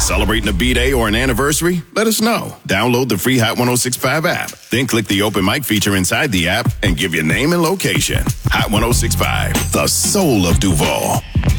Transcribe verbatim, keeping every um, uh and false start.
Celebrating a B-Day or an anniversary? Let us know. Download the free Hot ten sixty-five app. Then click the open mic feature inside the app and give your name and location. Hot ten sixty-five, the soul of Duval.